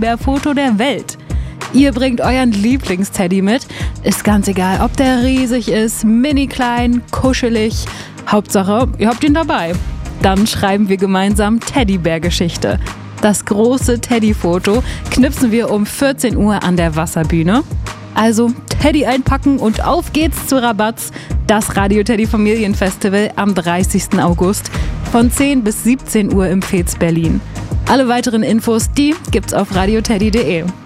Teddybär-Foto der Welt. Ihr bringt euren Lieblingsteddy mit. Ist ganz egal, ob der riesig ist, mini klein, kuschelig. Hauptsache, ihr habt ihn dabei. Dann schreiben wir gemeinsam Teddybär-Geschichte. Das große Teddy-Foto knipsen wir um 14 Uhr an der Wasserbühne. Also Teddy einpacken und auf geht's zu Rabatz. Das Radio Teddy Familienfestival am 30. August von 10 bis 17 Uhr im Veets Berlin. Alle weiteren Infos, die gibt's auf radioteddy.de.